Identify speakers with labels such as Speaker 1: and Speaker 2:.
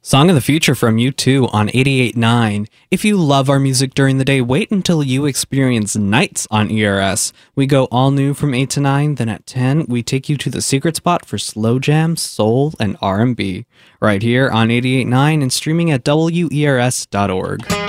Speaker 1: Song of the Future from U2 on 88.9. If you love our music during the day, wait until you experience nights on ERS. We go all new from 8 to 9, then at 10, we take you to the secret spot for slow jam, soul, and R&B. Right here on 88.9 and streaming at WERS.org.